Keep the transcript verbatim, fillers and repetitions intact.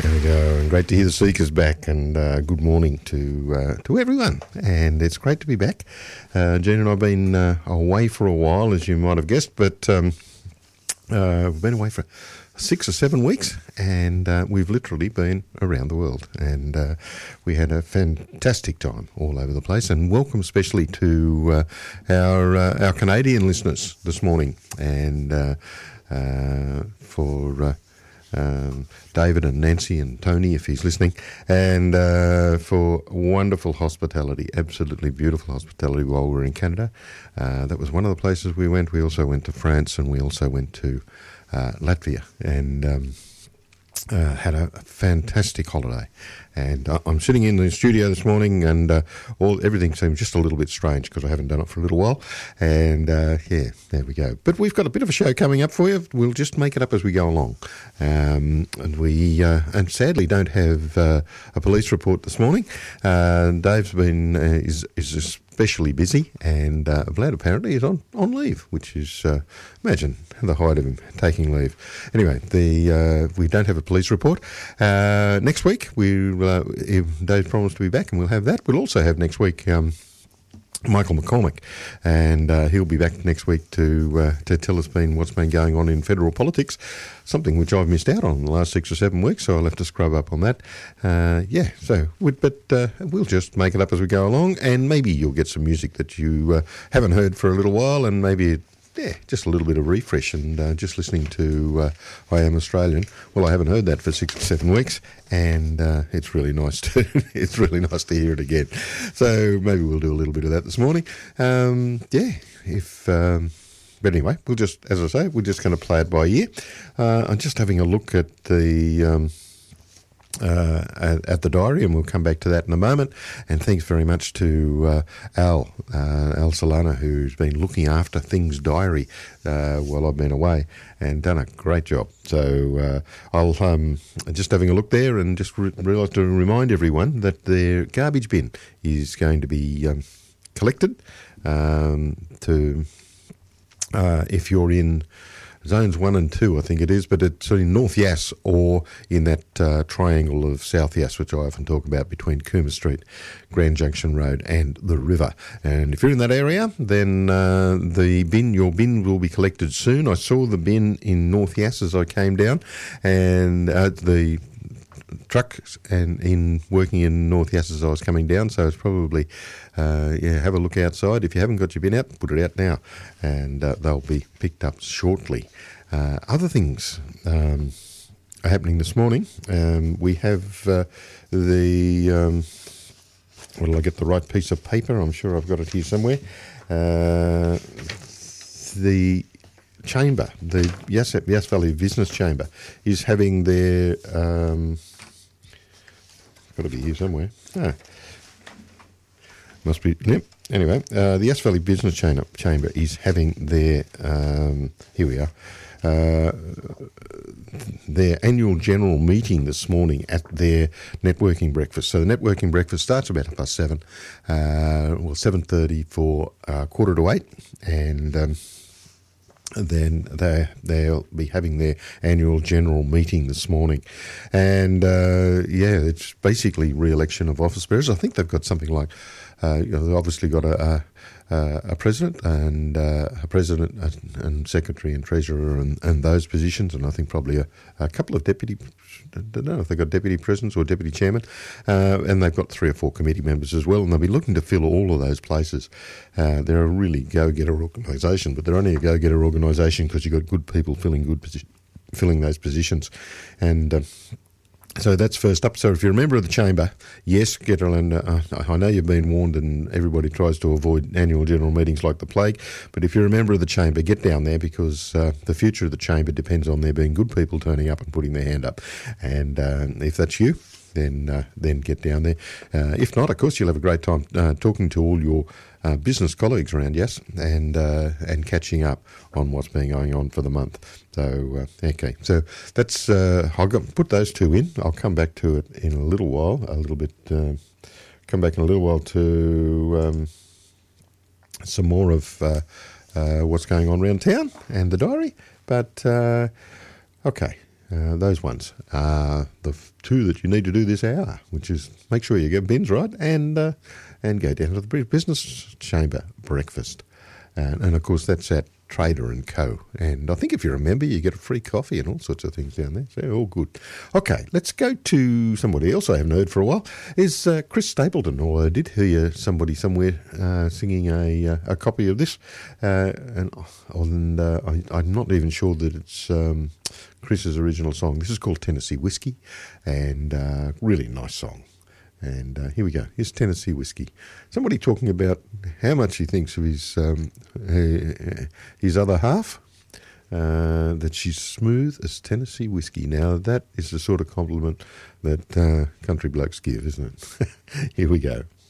There we go, and great to hear the Seekers back, and uh, good morning to uh, to everyone, and it's great to be back. Uh, Jean and I have been uh, away for a while, as you might have guessed, but um, uh, we've been away for six or seven weeks, and uh, we've literally been around the world, and uh, we had a fantastic time all over the place, and welcome especially to uh, our uh, our Canadian listeners this morning, and uh, uh, for... Uh, Um, David and Nancy and Tony, if he's listening, and uh, for wonderful hospitality, absolutely beautiful hospitality while we were in Canada. Uh, that was one of the places we went. We also went to France, and we also went to uh, Latvia, and um, uh, had a, a fantastic holiday. And uh, I'm sitting in the studio this morning, and uh, all everything seems just a little bit strange because I haven't done it for a little while. And uh, yeah, there we go. But we've got a bit of a show coming up for you. We'll just make it up as we go along. Um, and we uh, and sadly don't have uh, a police report this morning. Uh, Dave's been uh, is is especially busy, and uh, Vlad apparently is on, on leave, which is uh, imagine the height of him taking leave. Anyway, the uh, we don't have a police report uh, next week. We uh, Dave promised to be back, and we'll have that. We'll also have next week um, Michael McCormick, and uh, he'll be back next week to uh, to tell us been what's been going on in federal politics, something which I've missed out on in the last six or seven weeks, so I'll have to scrub up on that. Uh, yeah, so we'd, but uh, we'll just make it up as we go along, and maybe you'll get some music that you uh, haven't heard for a little while, and maybe yeah, just a little bit of refresh, and uh, just listening to uh, I Am Australian. Well, I haven't heard that for six or seven weeks, and uh, it's really nice to it's really nice to hear it again. So maybe we'll do a little bit of that this morning. Um, yeah, if um, but anyway, we'll just, as I say, we're just going to play it by ear. Uh, I'm just having a look at the. Um, Uh, at, at the diary, and we'll come back to that in a moment. And thanks very much to uh, Al, uh, Al Solana, who's been looking after Things Diary uh, while I've been away, and done a great job. So uh, I'll um, just having a look there, and just re- realise to remind everyone that their garbage bin is going to be um, collected um, to uh, if you're in Zones one and two, I think it is, but it's in North Yass or in that uh, triangle of South Yass, which I often talk about, between Cooma Street, Grand Junction Road and the river. And if you're in that area, then uh, the bin, your bin will be collected soon. I saw the bin in North Yass as I came down, and uh, the truck and in working in North Yass as I was coming down, so it's probably uh, yeah have a look outside. If you haven't got your bin out, put it out now, and uh, they'll be picked up shortly. Uh, other things um, are happening this morning. Um, we have uh, the um, well, I get the right piece of paper. I'm sure I've got it here somewhere. Uh, the Chamber, the Yass, Yass Valley Business Chamber, is having their um, got to be here somewhere. Ah, must be. Yep. Anyway, uh, the Yass Valley Business Chamber, Chamber is having their um, here we are uh, their annual general meeting this morning at their networking breakfast. So the networking breakfast starts about half past seven, uh, well seven thirty for uh, quarter to eight, and. Um, then they, they'll be having their annual general meeting this morning. And, uh, yeah, it's basically re-election of office bearers. I think they've got something like, uh, you know, they've obviously got a, a, a president and uh, a president and secretary and treasurer and, and those positions, and I think probably a, a couple of deputy, I don't know if they've got deputy presidents or deputy chairman, uh, and they've got three or four committee members as well, and they'll be looking to fill all of those places. Uh, they're a really go-getter organisation, but they're only a go-getter organisation because you've got good people filling good posi- filling those positions. And uh, so that's first up. So if you're a member of the chamber, yes, get on. Uh, I know you've been warned, and everybody tries to avoid annual general meetings like the plague. But if you're a member of the chamber, get down there, because uh, the future of the chamber depends on there being good people turning up and putting their hand up. And uh, if that's you, then uh, then get down there. Uh, if not, of course, you'll have a great time uh, talking to all your uh, business colleagues around Yass, and uh, and catching up on what's been going on for the month. So uh, okay, so that's uh, I'll go, put those two in. I'll come back to it in a little while. A little bit. Uh, come back in a little while to um, some more of uh, uh, what's going on around town and the diary. But uh, okay. Uh, those ones are the f- two that you need to do this hour, which is make sure you get Ben's right and uh, and go down to the British Business Chamber breakfast. And, and of course, that's at Trader and Co. And I think if you're a member, you get a free coffee and all sorts of things down there. So all good. Okay, let's go to somebody else I haven't heard for a while. Is uh, Chris Stapleton, or I did hear somebody somewhere uh, singing a uh, a copy of this. Uh, and and uh, I, I'm not even sure that it's um, Chris's original song. This is called Tennessee Whiskey, and uh, really nice song. And uh, here we go. Here's Tennessee Whiskey. Somebody talking about how much he thinks of his um, uh, his other half, uh, that she's smooth as Tennessee Whiskey. Now, that is the sort of compliment that uh, country blokes give, isn't it? Here we go.